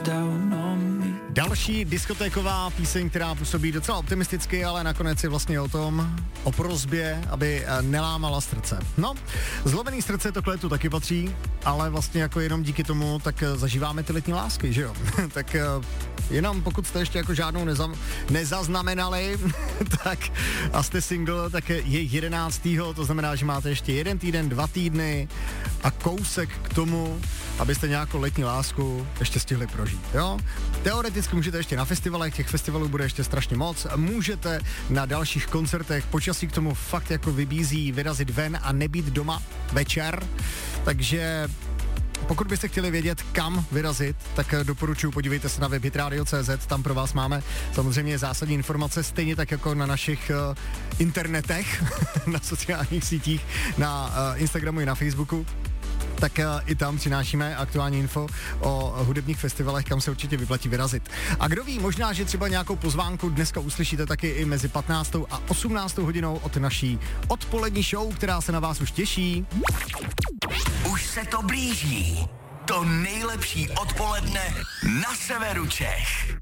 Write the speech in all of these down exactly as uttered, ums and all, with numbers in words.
Další diskotéková píseň, která působí docela optimisticky, ale nakonec je vlastně o tom, o prosbě, aby nelámala srdce. No, zlomený srdce to k létu taky patří, ale vlastně jako jenom díky tomu tak zažíváme ty letní lásky, že jo? Tak jenom pokud jste ještě jako žádnou neza, nezaznamenali, tak a jste single, tak je jedenáctého to znamená, že máte ještě jeden týden, dva týdny a kousek k tomu, abyste nějakou letní lásku ještě stihli prožít, jo? Teoreticky můžete ještě na festivalech, těch festivalů bude ještě strašně moc, můžete na dalších koncertech, počasí k tomu fakt jako vybízí vyrazit ven a nebýt doma večer, takže pokud byste chtěli vědět, kam vyrazit, tak doporučuji, podívejte se na web hitradio tečka cé zet, tam pro vás máme samozřejmě zásadní informace, stejně tak jako na našich uh, internetech, na sociálních sítích, na uh, Instagramu i na Facebooku. Tak uh, i tam přinášíme aktuální info o hudebních festivalech, kam se určitě vyplatí vyrazit. A kdo ví, možná, že třeba nějakou pozvánku dneska uslyšíte taky i mezi patnáctou a osmnáctou hodinou od naší odpolední show, která se na vás už těší. Už se to blíží. To nejlepší odpoledne na severu Čech.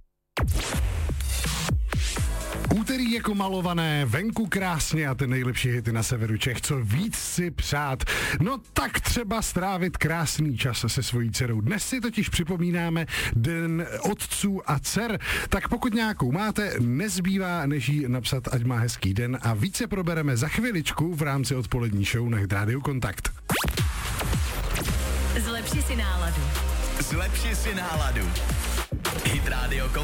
Úterý jako malované, venku krásně a ty nejlepší hity na severu Čech, co víc si přát. No tak třeba strávit krásný čas se svojí dcerou. Dnes si totiž připomínáme Den otců a dcer, tak pokud nějakou máte, nezbývá než jí napsat, ať má hezký den a více probereme za chviličku v rámci odpolední show na Rádiu Kontakt. Zlepši si náladu. Zlepši si náladu. Hit Radio Kontakt.